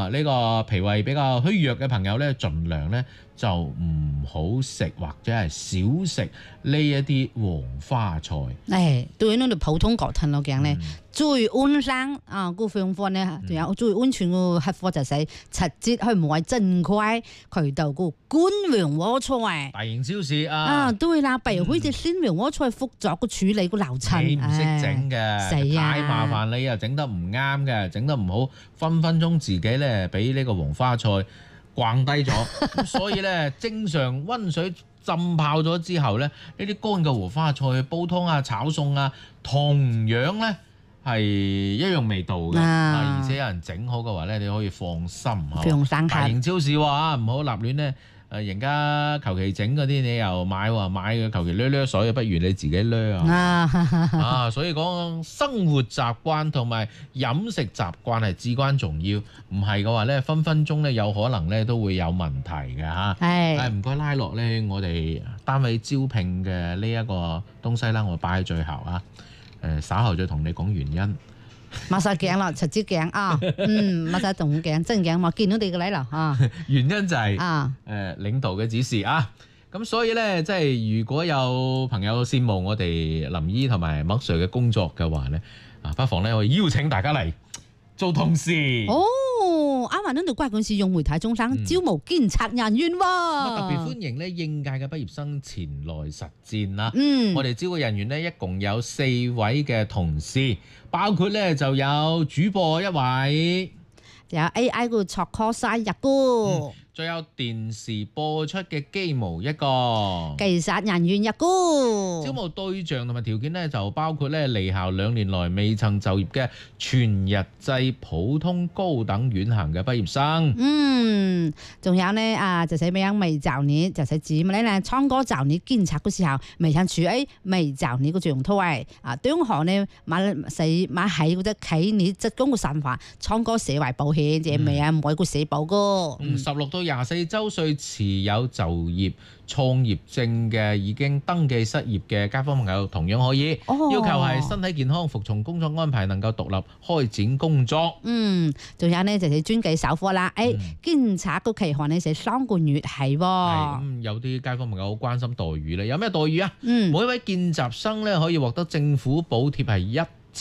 呢個脾胃比較虛弱嘅朋友咧，盡量咧就唔好食或者係少食呢一啲黃花菜。 對呢度普通國人嚟講咧，最安生啊個方法咧，仲有最安全個黑貨就係直接去買正規渠道個乾黃花菜。 大型超市對啦，譬如好似鮮黃花菜複雜個處理個流程， 你唔識整嘅，太麻煩你又整得唔啱嘅，整得唔好，分分鐘自己咧俾呢個黃花菜慣低咗。咁所以咧，正常溫水浸泡咗之後咧，呢啲乾嘅黃花菜煲湯啊、炒餸啊，同樣咧係一樣味道嘅。而且有人整好嘅話咧，你可以放心嚇。大型超市話唔好立亂咧。人家求其整嗰啲你又買嘅求其掠水，不如你自己掠所以講生活習慣同埋飲食習慣係至關重要，唔係嘅話咧，分分鐘咧有可能咧都會有問題嘅嚇。係唔該拉落咧，我哋單位招聘嘅呢一個東西啦，我擺喺最後啊。稍後再同你講原因。 抹晒鏡啦，實支鏡啊，抹晒同鏡真鏡，我見到你個禮啦啊。 原因就係領導嘅指示啊，咁所以咧，即係如果有朋友羨慕我哋林姨同埋麥 Sir 嘅工作嘅話咧，不妨咧我邀請大家嚟做同事。 啱啱呢度關公司用媒體中心招募檢察人員喎， 特別歡迎咧應屆嘅畢業生前來實戰啦。我哋招嘅人員咧一共有4位嘅同事，包括咧就有主播一位， 有 AI 個作科曬一個。 仲有電視播出嘅機模一個， 技術人員一個。 招募對象同埋條件咧就包括咧離校2年來未曾就業嘅全日制普通高等院校嘅畢業生。 仲有呢就係咩樣未就年就係指咩咧？唱歌就年檢查嘅時候未曾處理未就年個狀態當行呢買喺嗰隻企業職工嘅身份唱歌社會保險即係咩啊？唔會個社保個。 16到24周歲持有就業創業證嘅已經登記失業嘅街坊朋友同樣可以，要求係身體健康、服從工作安排、能夠獨立開展工作。 仲有呢就係專技手課啦。檢查個期限呢係3個月係喎。 有啲街坊朋友好關心待遇咧，有咩待遇啊？每一位見習生咧可以獲得政府補貼係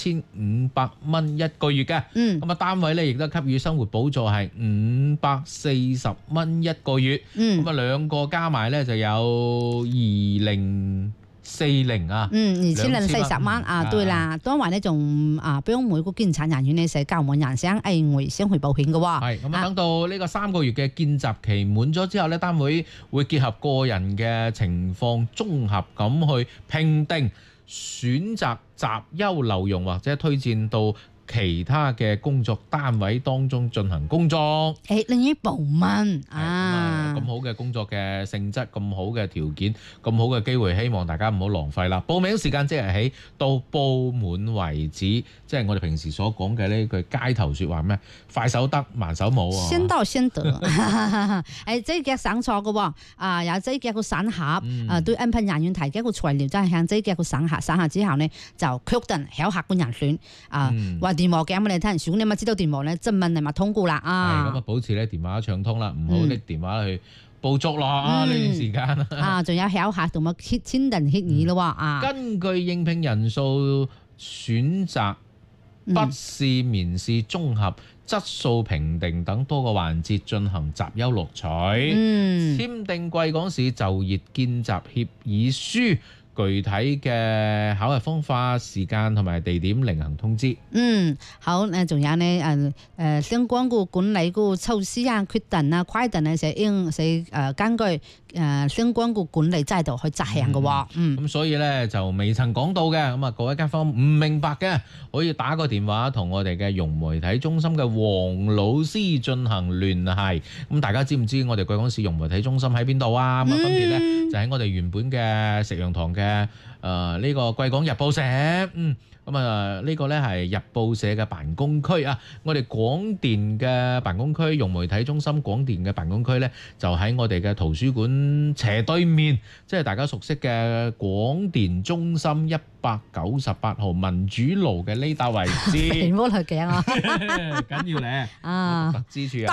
1500蚊一個月嘅，咁單位咧亦都給予生活補助係540蚊一個月，咁兩個加埋咧就有2040啊 ，2040蚊啊，對啦，當晚咧仲幫每個檢察人員咧係交滿人身危先去保險嘅喎。 係咁等到呢個3個月嘅見習期滿咗之後咧，單位會結合個人嘅情況，綜合咁去評定。選擇擇優留用或者推薦到其他嘅工作單位當中進行工作。 另一部門咁好嘅工作嘅性質，咁好嘅條件，咁好嘅機會，希望大家唔好浪費啦。報名時間即日起到報滿為止，即係我哋平時所講嘅呢句街頭説話咩？快手得，慢手冇啊！ 先到先得。這個省錯嘅喎，有這個審核，對應聘人員提交個材料，真係向這個審核，審核之後呢，就確定考核個人選話電話嘅，咁你聽人選，你咪知道電話咧，真問你咪通過啦咁啊，保持咧電話暢通啦，唔好拎電話去報足咯呢段時間。 仲有考核同埋簽訂協議咯喎。 根據應聘人數選擇筆試、面試、綜合質素評定等多個環節進行擇優錄取，簽訂貴港市就業見習協議書。具體嘅考核方法、時間同埋地點另行通知。 好，仲有呢相關個管理個措施啊、決定啊、規定呢，係根據相關個管理制度去執行嘅喎。 咁所以咧就未曾講到嘅，咁啊各位街坊唔明白嘅，可以打個電話同我哋嘅融媒體中心嘅黃老師進行聯繫。咁大家知唔知我哋貴港市融媒體中心喺邊度啊？咁啊分別咧就喺我哋原本嘅石陽堂嘅呢個貴港日報社。咁啊呢個咧係日報社嘅辦公區啊，我哋廣電嘅辦公區、融媒體中心廣電嘅辦公區咧就喺我哋嘅圖書館斜對面，即係大家熟悉嘅廣電中心198號民主路嘅呢笪位置。 全部嚟鏡啊！ 緊要咧，特之處啊！